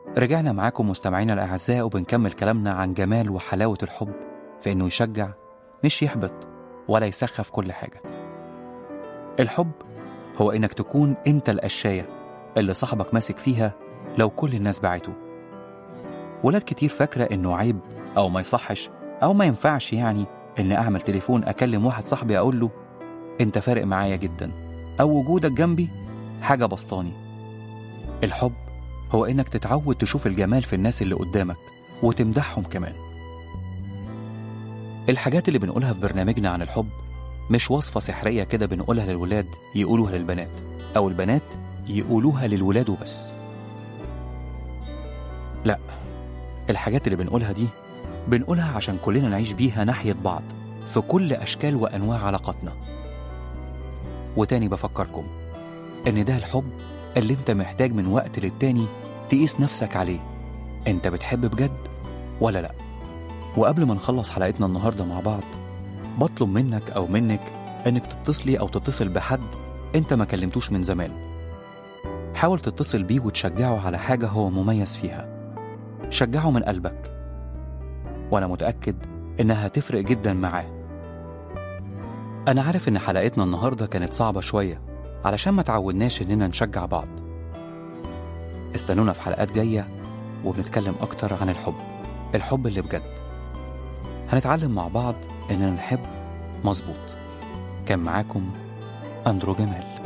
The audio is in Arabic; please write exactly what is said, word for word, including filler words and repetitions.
رجعنا معاكم مستمعينا الأعزاء وبنكمل كلامنا عن جمال وحلاوة الحب في إنه يشجع مش يحبط ولا يسخف كل حاجة. الحب هو إنك تكون أنت القشاية اللي صاحبك ماسك فيها لو كل الناس باعته. ولاد كتير فاكرة إنه عيب أو ما يصحش أو ما ينفعش يعني إن أعمل تليفون أكلم واحد صاحبي أقول له أنت فارق معايا جدا، أو وجودك جنبي حاجة بسطاني. الحب هو إنك تتعود تشوف الجمال في الناس اللي قدامك وتمدحهم كمان. الحاجات اللي بنقولها في برنامجنا عن الحب مش وصفة سحرية كده بنقولها للولاد يقولوها للبنات، أو البنات يقولوها للولاد وبس. لا، الحاجات اللي بنقولها دي بنقولها عشان كلنا نعيش بيها ناحية بعض في كل أشكال وأنواع علاقاتنا. وتاني بفكركم إن ده الحب اللي انت محتاج من وقت للتاني تقيس نفسك عليه، انت بتحب بجد ولا لا؟ وقبل ما نخلص حلقتنا النهاردة مع بعض، بطلب منك أو منك انك تتصلي أو تتصل بحد انت ما كلمتوش من زمان. حاول تتصل بيه وتشجعه على حاجة هو مميز فيها، شجعه من قلبك، وأنا متأكد إنها هتفرق جدا معاه. أنا عارف إن حلقتنا النهاردة كانت صعبة شوية علشان ما تعودناش إننا نشجع بعض. استنونا في حلقات جاية وبنتكلم أكتر عن الحب، الحب اللي بجد. هنتعلم مع بعض إننا نحب مظبوط. كان معاكم أندرو جمال.